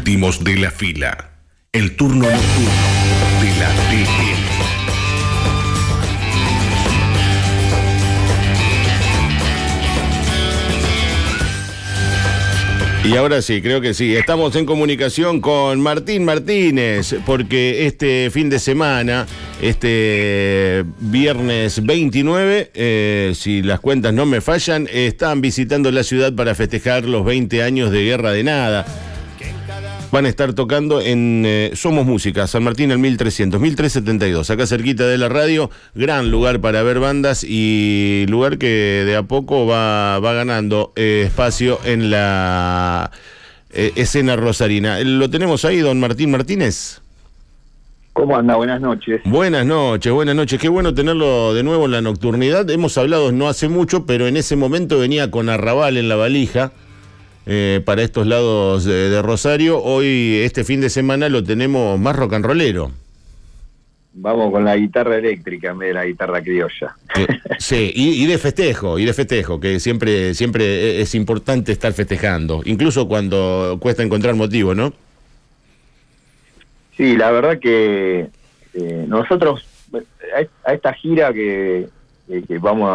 últimos de la fila. El turno nocturno de la TN. Y ahora sí, creo que sí. Estamos en comunicación con Martín Martínez, porque este fin de semana, este viernes 29, si las cuentas no me fallan, están visitando la ciudad para festejar los 20 años de Guerra de Nada. Van a estar tocando en Somos Música, San Martín al 1372, acá cerquita de la radio. Gran lugar para ver bandas y lugar que de a poco va ganando espacio en la escena rosarina. ¿Lo tenemos ahí, don Martín Martínez? ¿Cómo anda? Buenas noches. Buenas noches. Qué bueno tenerlo de nuevo en la nocturnidad. Hemos hablado no hace mucho, pero en ese momento venía con Arrabal en la valija. Para estos lados de Rosario. Hoy, este fin de semana, lo tenemos más rock and rollero. Vamos con la guitarra eléctrica en vez de la guitarra criolla. Sí, y de festejo, que siempre es importante estar festejando, incluso cuando cuesta encontrar motivo, ¿no? Sí, la verdad que nosotros, a esta gira que vamos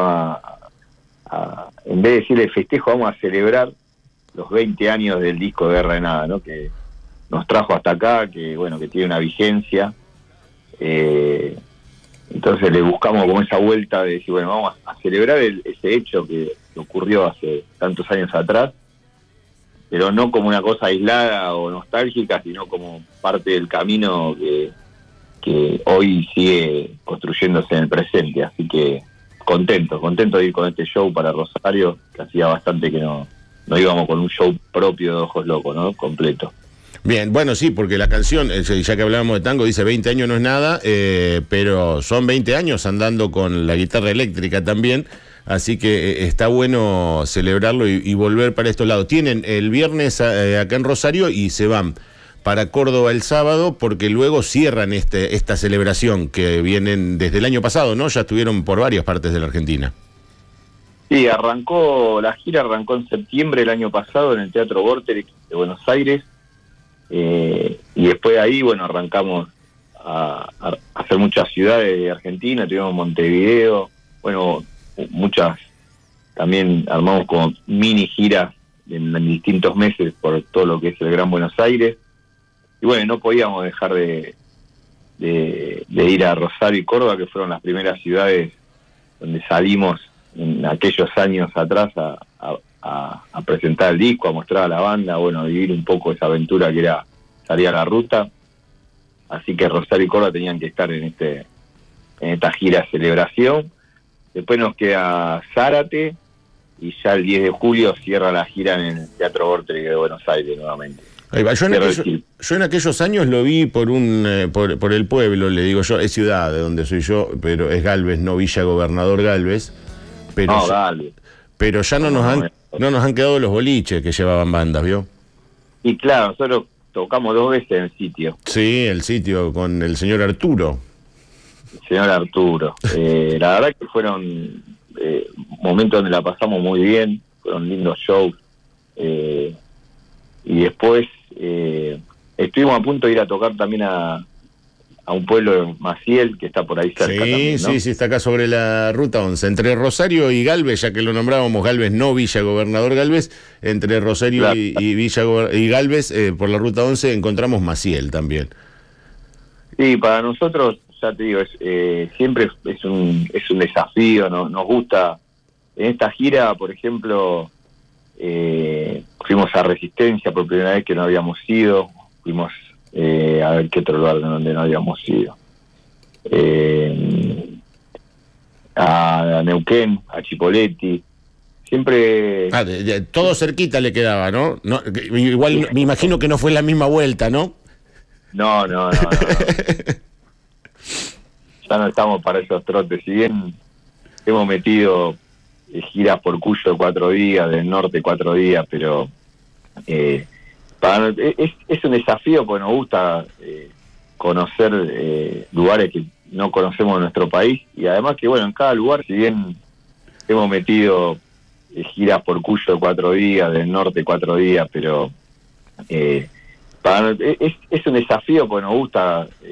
a, en vez de decirle festejo, vamos a celebrar los 20 años del disco de Guerra de Nada, ¿no? Que nos trajo hasta acá, que bueno, que tiene una vigencia. Entonces le buscamos como esa vuelta de decir, bueno, vamos a celebrar ese hecho que ocurrió hace tantos años atrás, pero no como una cosa aislada o nostálgica, sino como parte del camino que hoy sigue construyéndose en el presente. Así que contento de ir con este show para Rosario, que hacía bastante que no íbamos con un show propio de Ojos Locos, ¿no? Completo. Bien, bueno, sí, porque la canción, ya que hablábamos de tango, dice 20 años no es nada, pero son 20 años andando con la guitarra eléctrica también, así que está bueno celebrarlo y volver para estos lados. Tienen el viernes acá en Rosario y se van para Córdoba el sábado, porque luego cierran esta celebración que vienen desde el año pasado, ¿no? Ya estuvieron por varias partes de la Argentina. Sí, la gira arrancó en septiembre del año pasado en el Teatro Vorterix de Buenos Aires, y después de ahí, bueno, arrancamos a hacer muchas ciudades de Argentina. Tuvimos Montevideo, bueno, muchas, también armamos como mini giras en distintos meses por todo lo que es el Gran Buenos Aires, y bueno, no podíamos dejar de ir a Rosario y Córdoba, que fueron las primeras ciudades donde salimos en aquellos años atrás a presentar el disco, a mostrar a la banda, bueno, a vivir un poco esa aventura que era salir a la ruta. Así que Rosario y Córdoba tenían que estar en esta gira de celebración. Después nos queda Zárate, y ya el 10 de julio cierra la gira en el Teatro Vorterix de Buenos Aires nuevamente. Ahí va. Yo en aquellos años lo vi por el pueblo, le digo yo, es ciudad de donde soy yo, pero es Galvez, no Villa Gobernador Galvez. Pero ya no nos han quedado los boliches que llevaban bandas, ¿vio? Y claro, nosotros tocamos 2 veces en el sitio. Sí, el sitio con el señor Arturo. La verdad que fueron momentos donde la pasamos muy bien, fueron lindos shows. Y después estuvimos a punto de ir a tocar también a un pueblo de Maciel, que está por ahí cerca también, ¿no? Sí, está acá sobre la ruta 11, entre Rosario y Galvez, ya que lo nombrábamos Galvez, no Villa Gobernador Galvez, entre Rosario claro. y Galvez, por la ruta 11 encontramos Maciel también. Sí, para nosotros, ya te digo, siempre es un desafío, ¿no? Nos gusta. En esta gira, por ejemplo, fuimos a Resistencia por primera vez, que no habíamos ido, fuimos a ver qué otro lugar donde no habíamos ido, a Neuquén, a Chipoleti, siempre... todo cerquita le quedaba, ¿no? Igual me imagino que no fue la misma vuelta, ¿no? No. Ya no estamos para esos trotes, si bien hemos metido giras por Cuyo 4 días, del norte 4 días, pero... es un desafío porque nos gusta conocer lugares que no conocemos en nuestro país, y además que bueno, en cada lugar, si bien hemos metido giras por Cuyo 4 días, del norte 4 días, pero es un desafío porque nos gusta